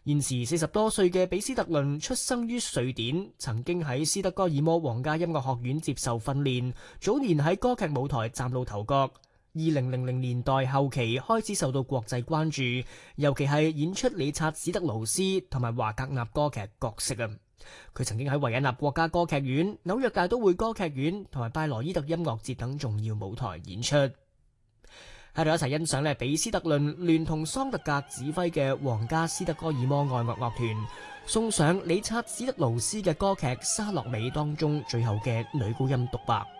現時40多歲嘅比斯特倫出生於瑞典，曾經喺斯德哥爾摩皇家音樂學院接受訓練，早年喺歌劇舞台嶄露頭角。2000年代後期開始受到國際關注，尤其係演出理察史特勞斯同埋華格納歌劇角色啊。佢曾經喺維也納國家歌劇院、紐約大都會歌劇院同埋拜羅伊特音樂節等重要舞台演出。喺度一齊欣賞比斯特倫聯同桑特格指揮嘅皇家斯德哥爾摩愛樂樂團送上理察史特勞斯嘅歌劇《莎樂美》當中最後嘅女高音獨白。